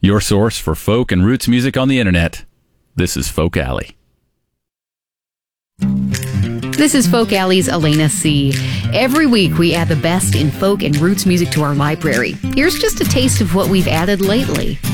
your source for folk and roots music on the internet. This is Folk Alley. This is Folk Alley's Elena C. Every week we add the best in folk and roots music to our library. Here's just a taste of what we've added lately.